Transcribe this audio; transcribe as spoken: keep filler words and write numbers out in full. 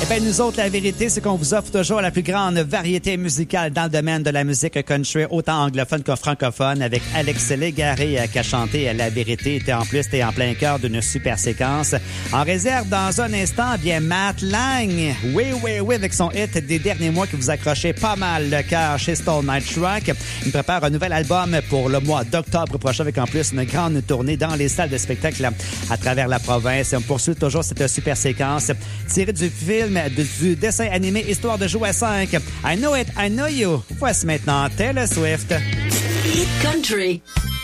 Ben, nous autres, la vérité, c'est qu'on vous offre toujours la plus grande variété musicale dans le domaine de la musique country, autant anglophone que francophone, avec Alex Légaré qui a chanté La vérité. Et en plus, t'es en plein cœur d'une super séquence. En réserve, dans un instant, bien Matt Lang. Oui, oui, oui, avec son hit des derniers mois qui vous accrochait pas mal le cœur chez Stone Night Truck. Il prépare un nouvel album pour le mois d'octobre prochain, avec en plus une grande tournée dans les salles de spectacle à travers la province. Et on poursuit toujours cette super séquence tirée du film du dessin animé Histoire de jouer à cinq. I Know It, I Know You. Voici maintenant Taylor Swift. Hit Country.